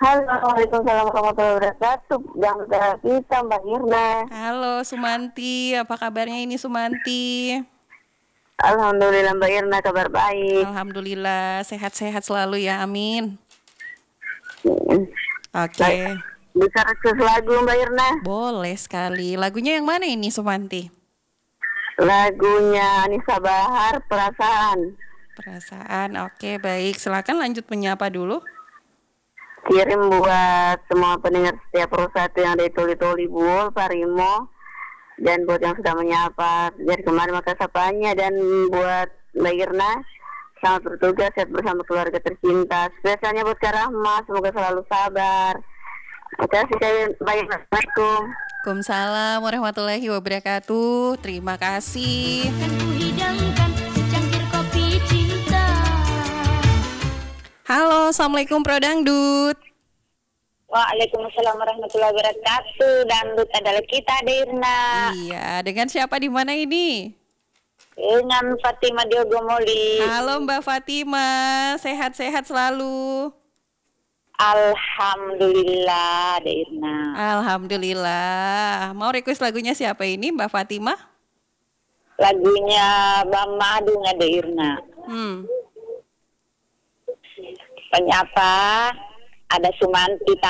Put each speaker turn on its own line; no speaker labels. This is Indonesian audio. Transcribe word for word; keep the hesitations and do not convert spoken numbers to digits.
Halo, Waalaikumsalam warahmatullahi wabarakatuh. Yang kita Mbak Irna.
Halo Sumanti, apa kabarnya ini Sumanti?
Alhamdulillah Mbak Irna kabar baik.
Alhamdulillah, sehat-sehat selalu ya, amin.
Hmm. Baik.
Oke,
Bisa request lagu Mbak Irna?
boleh sekali. Lagunya yang mana ini Sumanti?
Lagunya Anissa Bahar, Perasaan.
Perasaan, oke baik. Silakan lanjut menyapa dulu.
Kirim buat semua pendengar setiap persatu yang ada di Tuli-Tuli Bul, Parimo. Dan buat yang sudah menyapa dari kemarin maka sapanya. Dan buat Mbak Irna, selamat bertugas, sehat bersama keluarga tercinta. Spesialnya buat Kak Rahma, semoga selalu sabar. Terima kasih, Mbak Irna. Assalamualaikum.
Waalaikumsalam warahmatullahi wabarakatuh. Terima kasih.
Kan ku hidangkan secangkir kopi cinta.
Halo, Assalamualaikum Pro Dangdut.
Waalaikumsalam warahmatullahi wabarakatuh. Dangdut adalah kita, Dirna.
Iya, dengan siapa di mana ini?
Dengan Fatima Diogomoli.
Halo Mbak Fatima, sehat-sehat selalu.
Alhamdulillah, Dirna.
Alhamdulillah. Mau request lagunya siapa ini Mbak Fatima?
Lagunya Bang Madu nggak, Dirna.
Hmm.
Penyapa ada Sumanti